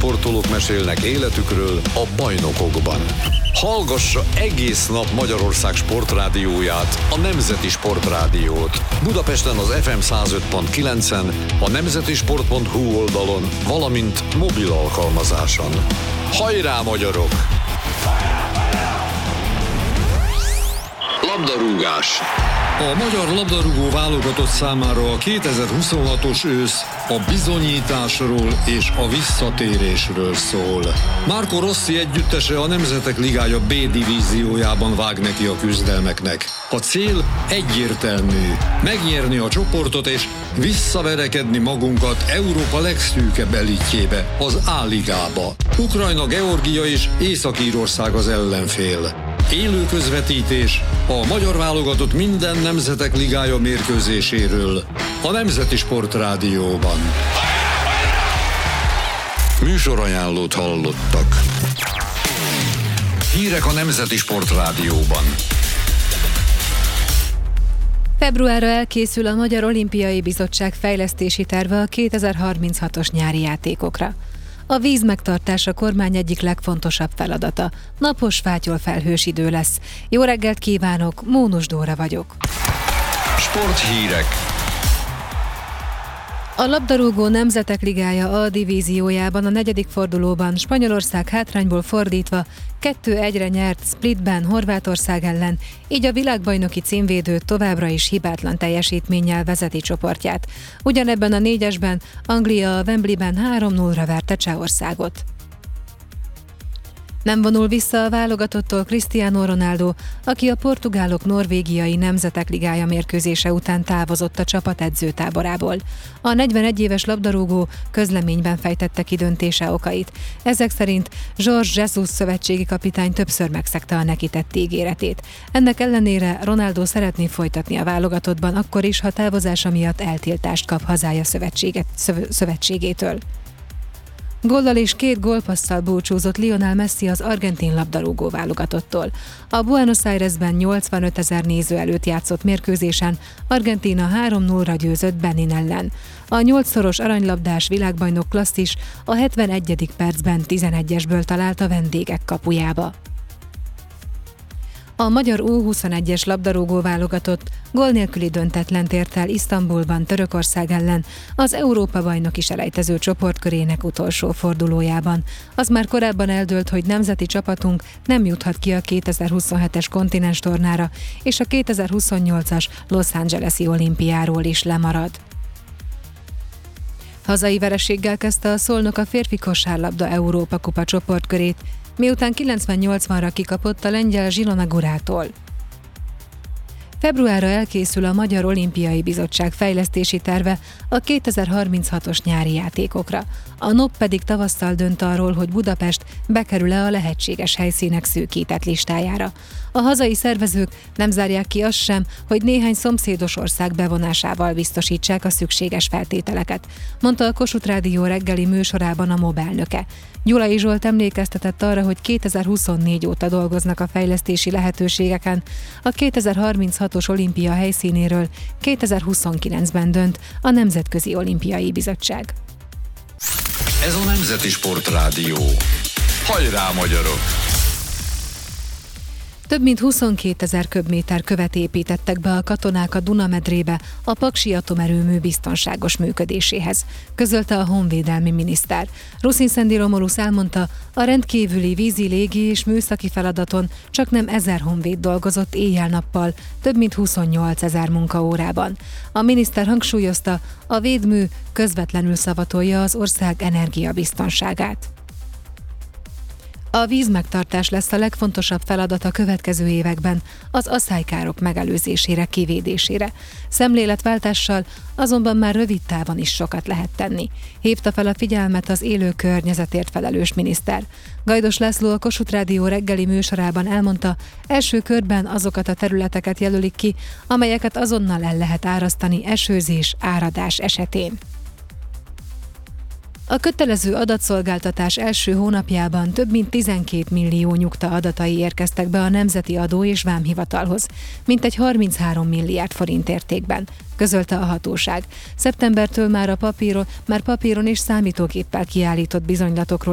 sportolók mesélnek életükről a bajnokokban. Hallgassa egész nap Magyarország sportrádióját, a Nemzeti Sportrádiót. Budapesten az FM 105.9-en, a nemzetisport.hu oldalon, valamint mobil alkalmazáson. Hajrá, magyarok! Labdarúgás. A magyar labdarúgó válogatott számára a 2026-os ősz a bizonyításról és a visszatérésről szól. Marco Rossi együttese a Nemzetek Ligája B divíziójában vág neki a küzdelmeknek. A cél egyértelmű: megnyerni a csoportot és visszaverekedni magunkat Európa legszűkebb elitjébe, az A-ligába. Ukrajna, Georgia és Észak-Írország az ellenfél. Élő közvetítés a magyar válogatott minden Nemzetek Ligája mérkőzéséről a Nemzeti Sportrádióban. Műsorajánlót hallottak. Hírek a Nemzeti Sportrádióban. Februárra elkészül a Magyar Olimpiai Bizottság fejlesztési terve a 2036-os nyári játékokra. A víz megtartása kormány egyik legfontosabb feladata. Napos, fátyol felhős idő lesz. Jó reggelt kívánok, Mónus Dóra vagyok. Sporthírek. A labdarúgó Nemzetek Ligája A divíziójában a 4. fordulóban Spanyolország hátrányból fordítva 2-1-re nyert Splitben Horvátország ellen, így a világbajnoki címvédő továbbra is hibátlan teljesítménnyel vezeti csoportját. Ugyanebben a 4-esben Anglia a Wembleyben 3-0-ra verte Csehországot. Nem vonul vissza a válogatottól Cristiano Ronaldo, aki a portugálok norvégiai Nemzetek Ligája mérkőzése után távozott a csapat edzőtáborából. A 41 éves labdarúgó közleményben fejtette ki döntése okait. Ezek szerint Jorge Jesus szövetségi kapitány többször megszegte a neki tett ígéretét. Ennek ellenére Ronaldo szeretné folytatni a válogatottban akkor is, ha távozása miatt eltiltást kap hazája szövetségétől. Góllal és 2 gólpasszal búcsúzott Lionel Messi az argentin labdarúgó válogatottól. A Buenos Airesben 85 000 néző előtt játszott mérkőzésen Argentína 3-0-ra győzött Benin ellen. A 8-szoros aranylabdás világbajnok klasszis a 71. percben 11-esből talált a vendégek kapujába. A magyar U21-es labdarúgó válogatott gól nélküli döntetlent ért el Isztambulban Törökország ellen az Európa-bajnoki selejtező csoportkörének utolsó fordulójában. Az már korábban eldőlt, hogy nemzeti csapatunk nem juthat ki a 2027-es kontinens tornára, és a 2028-as Los Angeles-i olimpiáról is lemarad. Hazai vereséggel kezdte a Szolnok a férfi kosárlabda Európa kupa csoportkörét, miután 90-80-ra kikapott a lengyel Zsilona Gurától. Februárra elkészül a Magyar Olimpiai Bizottság fejlesztési terve a 2036-os nyári játékokra. A NOP pedig tavasszal dönt arról, hogy Budapest bekerül-e a lehetséges helyszínek szűkített listájára. A hazai szervezők nem zárják ki azt sem, hogy néhány szomszédos ország bevonásával biztosítsák a szükséges feltételeket, mondta a Kossuth Rádió reggeli műsorában a MOB elnöke. Gyulai Zsolt emlékeztetett arra, hogy 2024 óta dolgoznak a fejlesztési lehetőségeken. A 2036-os olimpia helyszínéről 2029-ben dönt a Nemzetközi Olimpiai Bizottság. Ez a Nemzeti Sportrádió. Hajrá, magyarok! Több mint 22 000 köbméter követ építettek be a katonák a Duna-medrébe a paksi atomerőmű biztonságos működéséhez, közölte a honvédelmi miniszter. Rusin Romulus elmondta, a rendkívüli vízi, légi és műszaki feladaton csaknem 1000 honvéd dolgozott éjjel-nappal, több mint 28 000 munkaórában. A miniszter hangsúlyozta, a védmű közvetlenül szavatolja az ország energiabiztonságát. A vízmegtartás lesz a legfontosabb feladat a következő években, az asszálykárok megelőzésére, kivédésére. Szemléletváltással azonban már rövid távon is sokat lehet tenni. Hívta fel a figyelmet az élő környezetért felelős miniszter. Gajdos László a Kossuth Rádió reggeli műsorában elmondta, első körben azokat a területeket jelölik ki, amelyeket azonnal el lehet árasztani esőzés, áradás esetén. A kötelező adatszolgáltatás első hónapjában több mint 12 millió nyugta adatai érkeztek be a Nemzeti Adó- és Vámhivatalhoz, mintegy 33 milliárd forint értékben, közölte a hatóság. Szeptembertől már papíron és számítógéppel kiállított bizonylatokról